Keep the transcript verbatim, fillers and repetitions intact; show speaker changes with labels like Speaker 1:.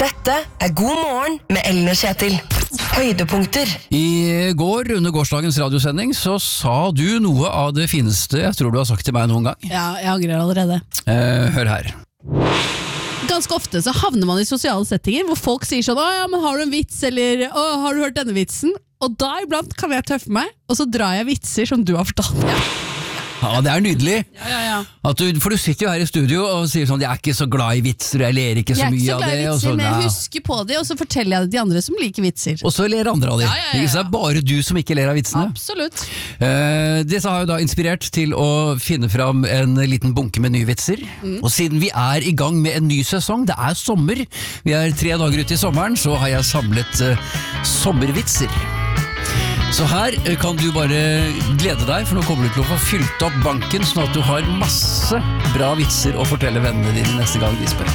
Speaker 1: Dette er God morgen med Ellen og Kjetil. Høydepunkter.
Speaker 2: I går, under gårsdagens radiosending, så sa du noe av det fineste jeg tror du har sagt til meg noen gang.
Speaker 3: Ja, jeg angrer allerede.
Speaker 2: Eh, hør her.
Speaker 3: Ganske ofte så havner man i sosiale settinger hvor folk sier sånn, «Å ja, men har du en vits?» eller «Å, har du hørt denne vitsen?» Og da iblant kan jeg tøffe meg, og så drar jeg vitser som du har fortalt. Ja.
Speaker 2: Ja, det er nydelig.
Speaker 3: Ja, ja, ja.
Speaker 2: At du, for du sitter jo her i studio og sier sånn, jeg er ikke så glad i vitser, jeg ler ikke så
Speaker 3: Jeg er
Speaker 2: mye
Speaker 3: ikke så
Speaker 2: av
Speaker 3: glad
Speaker 2: det.
Speaker 3: i
Speaker 2: Og
Speaker 3: vitser,
Speaker 2: så,
Speaker 3: men jeg
Speaker 2: ja.
Speaker 3: husker på det, og så forteller jeg det til andre som liker vitser.
Speaker 2: Og så ler andre av de.
Speaker 3: Ja, ja, ja, ja.
Speaker 2: Ikke så er det bare du som ikke ler av vitsene.
Speaker 3: Absolutt.
Speaker 2: Uh, dette har jo da inspirert til å finne fram en liten bunke med nye vitser. Mm. Og siden vi er i gang med en ny sesong, det er sommer, vi er tre dager ute i sommeren, så har jeg samlet uh, sommervitser. Så her kan du bare glede deg, for nå kommer du til å få fylt opp banken, sånn at du har masse bra vitser å fortelle vennene dine neste gang de spør.